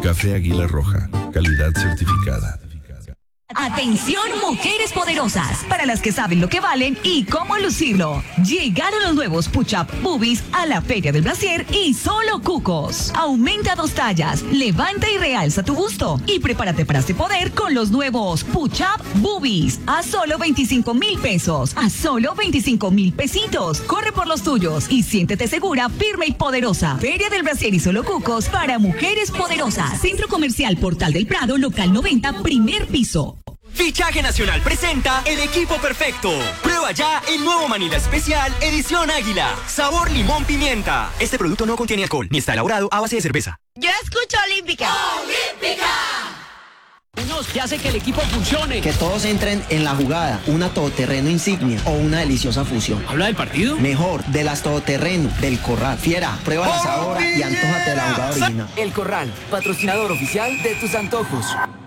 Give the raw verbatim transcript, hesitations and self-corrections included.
Café Águila Roja, calidad certificada. Atención, mujeres poderosas, para las que saben lo que valen y cómo lucirlo. Llegaron los nuevos Push-Up Boobies a la Feria del Brasier y solo cucos. Aumenta dos tallas, levanta y realza tu busto y prepárate para este poder con los nuevos Push-Up Boobies a solo veinticinco mil pesos, a solo veinticinco mil pesitos. Corre por los tuyos y siéntete segura, firme y poderosa. Feria del Brasier y solo cucos para mujeres poderosas. Centro Comercial Portal del Prado, local noventa, primer piso. Fichaje Nacional presenta el equipo perfecto. Prueba ya el nuevo Manila Especial Edición Águila. Sabor limón pimienta. Este producto no contiene alcohol ni está elaborado a base de cerveza. Yo escucho Olímpica. ¡Olímpica! Que hace que el equipo funcione. Que todos entren en la jugada. Una todoterreno insignia o una deliciosa fusión. ¿Habla del partido? Mejor, de las todoterreno, del Corral. Fiera, pruébalas ahora y antójate de la jugada original. El Corral, patrocinador oficial de tus antojos.